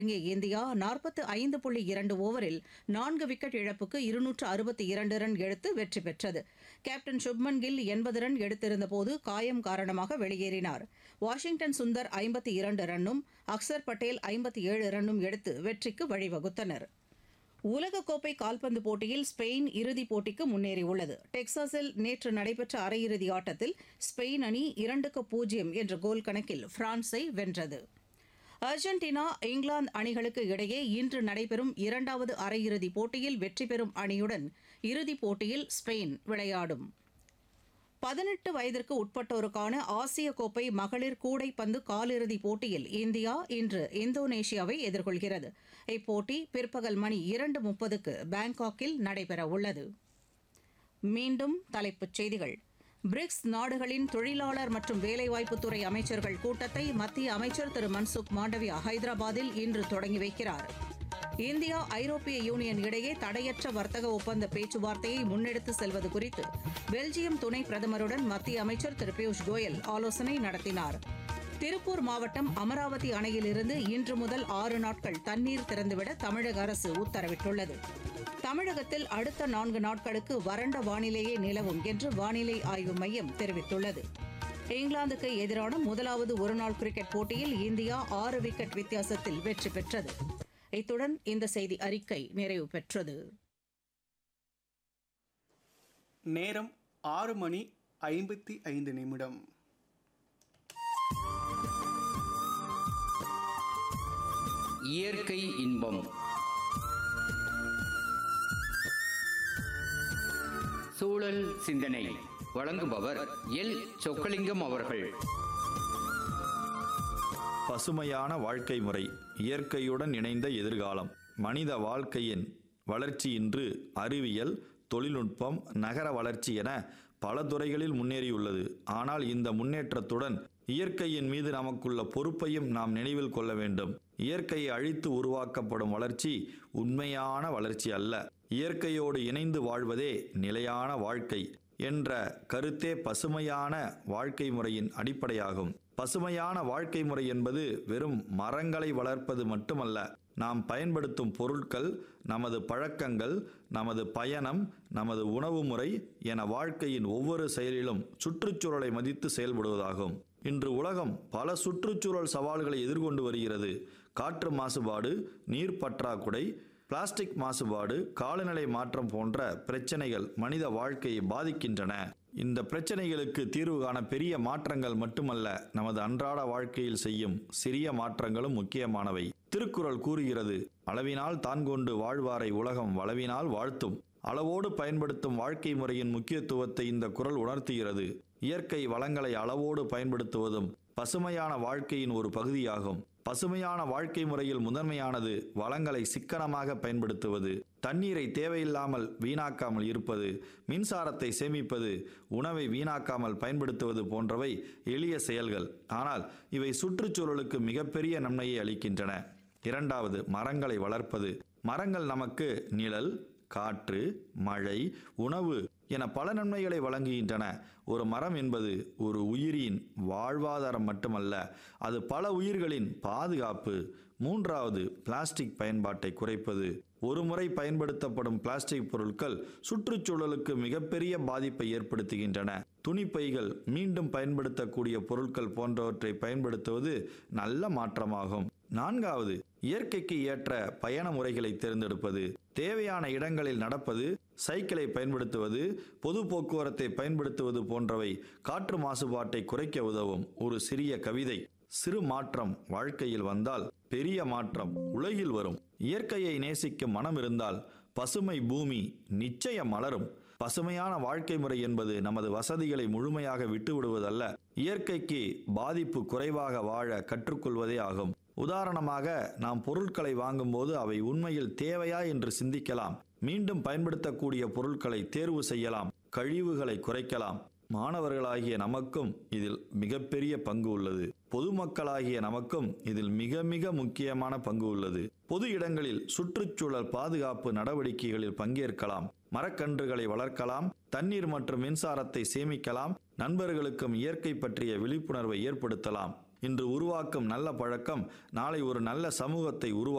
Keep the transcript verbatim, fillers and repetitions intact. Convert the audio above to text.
இங்கே இந்தியா நாற்பத்து ஐந்து புள்ளி இரண்டு ஓவரில் நான்கு விக்கெட் இழப்புக்கு இருநூற்று அறுபத்தி இரண்டு ரன் எடுத்து வெற்றி பெற்றது. கேப்டன் சுப்மன் கில் எண்பது ரன் எடுத்திருந்தபோது காயம் காரணமாக வெளியேறினார். வாஷிங்டன் சுந்தர் ஐம்பத்தி இரண்டு ரன்னும் அக்சர் பட்டேல் ஐம்பத்தி ஏழு ரன்னும் எடுத்து வெற்றிக்கு வழிவகுத்தனர். உலகக்கோப்பை கால்பந்து போட்டியில் ஸ்பெயின் இறுதிப் போட்டிக்கு முன்னேறியுள்ளது. டெக்சாஸில் நேற்று நடைபெற்ற அரையிறுதி ஆட்டத்தில் ஸ்பெயின் அணி இரண்டுக்கு பூஜ்ஜியம் என்ற கோல் கணக்கில் பிரான்ஸை வென்றது. அர்ஜென்டினா இங்கிலாந்து அணிகளுக்கு இடையே இன்று நடைபெறும் இரண்டாவது அரையிறுதிப் போட்டியில் வெற்றி பெறும் அணியுடன் இறுதிப் போட்டியில் ஸ்பெயின் விளையாடும். பதினெட்டு வயதிற்கு உட்பட்டோருக்கான ஆசிய கோப்பை மகளிர் கூடைப்பந்து காலிறுதிப் போட்டியில் இந்தியா இன்று இந்தோனேஷியாவை எதிர்கொள்கிறது. இப்போட்டி பிற்பகல் மணி இரண்டு முப்பதுக்கு பாங்காக்கில் நடைபெறவுள்ளது. மீண்டும் தலைப்புச் செய்திகள். பிரிக்ஸ் நாடுகளின் தொழிலாளர் மற்றும் வேலைவாய்ப்புத்துறை அமைச்சர்கள் கூட்டத்தை மத்திய அமைச்சர் திரு மன்சுக் மாண்டவியா ஹைதராபாத்தில் இன்று தொடங்கி வைக்கிறார். இந்தியா ஐரோப்பிய யூனியன் இடையே தடையற்ற வர்த்தக ஒப்பந்த பேச்சுவார்த்தையை முன்னெடுத்து செல்வது குறித்து பெல்ஜியம் துணை பிரதமருடன் மத்திய அமைச்சர் திரு பியூஷ் கோயல் ஆலோசனை நடத்தினார். திருப்பூர் மாவட்டம் அமராவதி அணையிலிருந்து இன்று முதல் ஆறு நாட்கள் தண்ணீர் திறந்துவிட தமிழக அரசு உத்தரவிட்டுள்ளது. தமிழகத்தில் அடுத்த நான்கு நாட்களுக்கு வறண்ட வானிலையே நிலவும் என்று வானிலை ஆய்வு மையம் தெரிவித்துள்ளது. இங்கிலாந்துக்கு எதிரான முதலாவது ஒருநாள் கிரிக்கெட் போட்டியில் இந்தியா ஆறு விக்கெட் வித்தியாசத்தில் வெற்றி பெற்றது. இத்துடன் இந்த செய்தி அறிக்கை நிறைவு பெற்றது. நேரம் ஆறு மணி ஐம்பத்தி ஐந்து நிமிடம். இயற்கை இன்பம். சூழல் சிந்தனை வழங்குபவர் எல் சொக்கலிங்கம் அவர்கள். பசுமையான வாழ்க்கை முறை, இயற்கையுடன் இணைந்த எதிர்காலம். மனித வாழ்க்கையின் வளர்ச்சி இன்று அறிவியல், தொழில்நுட்பம், நகர வளர்ச்சி என பல துறைகளில் முன்னேறியுள்ளது. ஆனால் இந்த முன்னேற்றத்துடன் இயற்கையின் மீது நமக்குள்ள பொறுப்பையும் நாம் நினைவில் கொள்ள வேண்டும். இயற்கையை அழித்து உருவாக்கப்படும் வளர்ச்சி உண்மையான வளர்ச்சி அல்ல. இயற்கையோடு இணைந்து வாழ்வதே நிலையான வாழ்க்கை என்ற கருத்தே பசுமையான வாழ்க்கை முறையின் அடிப்படையாகும். பசுமையான வாழ்க்கை முறை என்பது வெறும் மரங்களை வளர்ப்பது மட்டுமல்ல. நாம் பயன்படுத்தும் பொருட்கள், நமது பழக்கங்கள், நமது பயணம், நமது உணவு முறை என வாழ்க்கையின் ஒவ்வொரு செயலிலும் சுற்றுச்சூழலை மதித்து செயல்படுவதாகும். இன்று உலகம் பல சுற்றுச்சூழல் சவால்களை எதிர்கொண்டு வருகிறது. காற்று மாசுபாடு, நீர் பற்றாக்குறை, பிளாஸ்டிக் மாசுபாடு, காலநிலை மாற்றம் போன்ற பிரச்சனைகள் மனித வாழ்க்கையை பாதிக்கின்றன. இந்த பிரச்சனைகளுக்கு தீர்வு காண பெரிய மாற்றங்கள் மட்டுமல்ல, நமது அன்றாட வாழ்க்கையில் செய்யும் சிறிய மாற்றங்களும் முக்கியமானவை. திருக்குறள் கூறுகிறது, அளவினால் தான் கொண்டு வாழ்வாரை உலகம் வளவினால் வாழ்த்தும். அளவோடு பயன்படுத்தும் வாழ்க்கை முறையின் முக்கியத்துவத்தை இந்த குறள் உணர்த்துகிறது. இயற்கை வளங்களை அளவோடு பயன்படுத்துவதும் பசுமையான வாழ்க்கையின் ஒரு பகுதியாகும். பசுமையான வாழ்க்கை முறையில் முதன்மையானது வளங்களை சிக்கனமாக பயன்படுத்துவது, தண்ணீரை தேவையில்லாமல் வீணாக்காமல் இருப்பது, மின்சாரத்தை சேமிப்பது, உணவை வீணாக்காமல் பயன்படுத்துவது போன்றவை எளிய செயல்கள். ஆனால் இவை சுற்றுச்சூழலுக்கு மிகப்பெரிய நன்மையை அளிக்கின்றன. இரண்டாவது, மரங்களை வளர்ப்பது. மரங்கள் நமக்கு நிழல், காற்று, மழை, உணவு என பல நன்மைகளை வழங்குகின்றன. ஒரு மரம் என்பது ஒரு உயிரின் வாழ்வாதாரம் மட்டுமல்ல, அது பல உயிர்களின் பாதுகாப்பு. மூன்றாவது, பிளாஸ்டிக் பயன்பாட்டை குறைப்பது. ஒரு முறை பயன்படுத்தப்படும் பிளாஸ்டிக் பொருட்கள் சுற்றுச்சூழலுக்கு மிகப்பெரிய பாதிப்பை ஏற்படுத்துகின்றன. துணிப்பைகள், மீண்டும் பயன்படுத்தக்கூடிய பொருட்கள் போன்றவற்றை பயன்படுத்துவது நல்ல மாற்றமாகும். நான்காவது, இயற்கைக்கு ஏற்ற பயண முறைகளை தேர்ந்தெடுப்பது. தேவையான இடங்களில் நடப்பது, சைக்கிளை பயன்படுத்துவது, பொது போக்குவரத்தை பயன்படுத்துவது போன்றவை காற்று மாசுபாட்டை குறைக்க உதவும். ஒரு சிறிய கவிதை: சிறு மாற்றம் வாழ்க்கையில் வந்தால் பெரிய மாற்றம் உலகில் வரும். இயற்கையை நேசிக்கும் மனம் இருந்தால் பசுமை பூமி நிச்சயம் மலரும். பசுமையான வாழ்க்கை முறை என்பது நமது வசதிகளை முழுமையாக விட்டுவிடுவதல்ல, இயற்கைக்கு பாதிப்பு குறைவாக வாழ கற்றுக்கொள்வதே ஆகும். உதாரணமாக, நாம் பொருட்களை வாங்கும்போது அவை உண்மையில் தேவையா என்று சிந்திக்கலாம். மீண்டும் பயன்படுத்தக்கூடிய பொருட்களை தேர்வு செய்யலாம். கழிவுகளை குறைக்கலாம். மாணவர்களாகிய நமக்கும் இதில் மிகப்பெரிய பங்கு உள்ளது. பொதுமக்களாகிய நமக்கும் இதில் மிக மிக முக்கியமான பங்கு உள்ளது. பொது இடங்களில் சுற்றுச்சூழல் பாதுகாப்பு நடவடிக்கைகளில் பங்கேற்கலாம். மரக்கன்றுகளை வளர்க்கலாம். தண்ணீர் மற்றும் மின்சாரத்தை சேமிக்கலாம். நண்பர்களுக்கும் இயற்கை பற்றிய விழிப்புணர்வை ஏற்படுத்தலாம். இன்று உருவாக்கும் நல்ல பழக்கம் நாளை ஒரு நல்ல சமூகத்தை உருவா